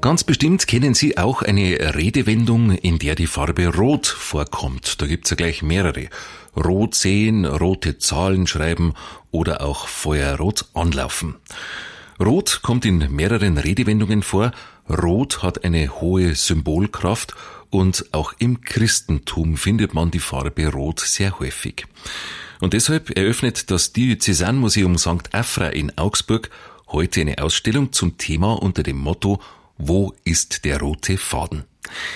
Ganz bestimmt kennen Sie auch eine Redewendung, in der die Farbe Rot vorkommt. Da gibt's ja gleich mehrere. Rot sehen, rote Zahlen schreiben oder auch Feuerrot anlaufen. Rot kommt in mehreren Redewendungen vor. Rot hat eine hohe Symbolkraft und auch im Christentum findet man die Farbe Rot sehr häufig. Und deshalb eröffnet das Diözesanmuseum St. Afra in Augsburg heute eine Ausstellung zum Thema unter dem Motto Wo ist der rote Faden?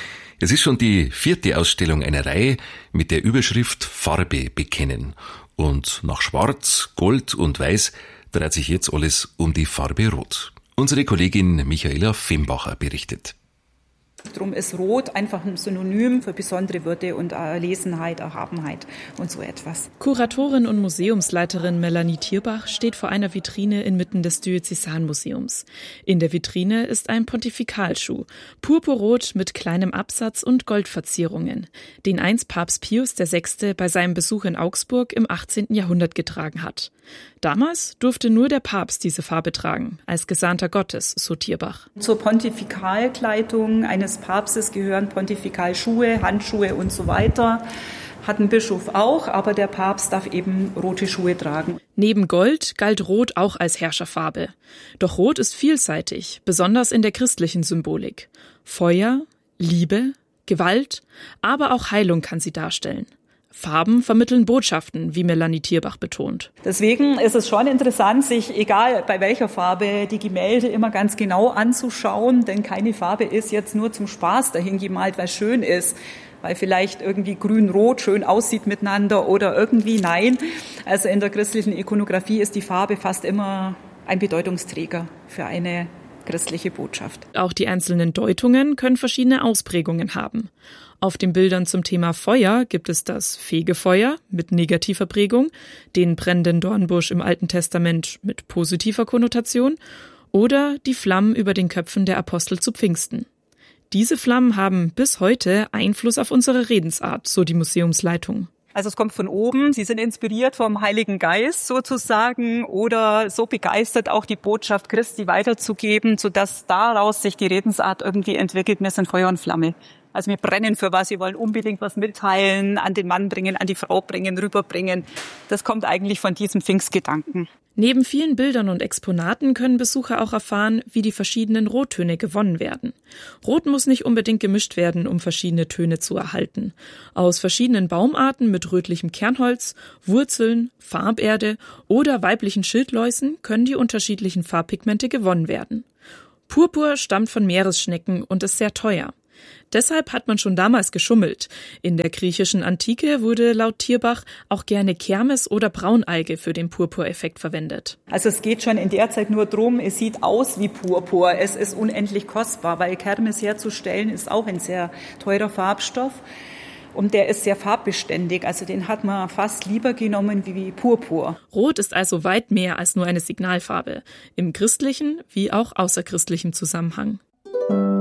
Es ist schon die 4. Ausstellung einer Reihe mit der Überschrift Farbe bekennen. Und nach Schwarz, Gold und Weiß dreht sich jetzt alles um die Farbe Rot. Unsere Kollegin Michaela Fembacher berichtet. Darum ist Rot einfach ein Synonym für besondere Würde und Erlesenheit, Erhabenheit und so etwas. Kuratorin und Museumsleiterin Melanie Thierbach steht vor einer Vitrine inmitten des Diözesanmuseums. In der Vitrine ist ein Pontifikalschuh, purpurrot mit kleinem Absatz und Goldverzierungen, den einst Papst Pius VI. Bei seinem Besuch in Augsburg im 18. Jahrhundert getragen hat. Damals durfte nur der Papst diese Farbe tragen, als Gesandter Gottes, so Thierbach. Zur Pontifikalkleidung eines Papstes gehören Pontifikalschuhe, Handschuhe und so weiter. Hat ein Bischof auch, aber der Papst darf eben rote Schuhe tragen. Neben Gold galt Rot auch als Herrscherfarbe. Doch Rot ist vielseitig, besonders in der christlichen Symbolik. Feuer, Liebe, Gewalt, aber auch Heilung kann sie darstellen. Farben vermitteln Botschaften, wie Melanie Thierbach betont. Deswegen ist es schon interessant, sich, egal bei welcher Farbe, die Gemälde immer ganz genau anzuschauen, denn keine Farbe ist jetzt nur zum Spaß dahin gemalt, weil es schön ist, weil vielleicht irgendwie grün-rot schön aussieht miteinander oder irgendwie nein. Also in der christlichen Ikonografie ist die Farbe fast immer ein Bedeutungsträger für eine christliche Botschaft. Auch die einzelnen Deutungen können verschiedene Ausprägungen haben. Auf den Bildern zum Thema Feuer gibt es das Fegefeuer mit negativer Prägung, den brennenden Dornbusch im Alten Testament mit positiver Konnotation oder die Flammen über den Köpfen der Apostel zu Pfingsten. Diese Flammen haben bis heute Einfluss auf unsere Redensart, so die Museumsleitung. Also es kommt von oben, sie sind inspiriert vom Heiligen Geist sozusagen oder so begeistert, auch die Botschaft Christi weiterzugeben, sodass daraus sich die Redensart irgendwie entwickelt. Wir sind Feuer und Flamme. Also wir brennen für was, wir wollen unbedingt was mitteilen, an den Mann bringen, an die Frau bringen, rüberbringen. Das kommt eigentlich von diesem Pfingstgedanken. Neben vielen Bildern und Exponaten können Besucher auch erfahren, wie die verschiedenen Rottöne gewonnen werden. Rot muss nicht unbedingt gemischt werden, um verschiedene Töne zu erhalten. Aus verschiedenen Baumarten mit rötlichem Kernholz, Wurzeln, Farberde oder weiblichen Schildläusen können die unterschiedlichen Farbpigmente gewonnen werden. Purpur stammt von Meeresschnecken und ist sehr teuer. Deshalb hat man schon damals geschummelt. In der griechischen Antike wurde laut Thierbach auch gerne Kermes oder Braunalge für den Purpureffekt verwendet. Also es geht schon in der Zeit nur drum, es sieht aus wie Purpur. Es ist unendlich kostbar, weil Kermes herzustellen ist auch ein sehr teurer Farbstoff. Und der ist sehr farbbeständig, also den hat man fast lieber genommen wie Purpur. Rot ist also weit mehr als nur eine Signalfarbe, im christlichen wie auch außerchristlichen Zusammenhang.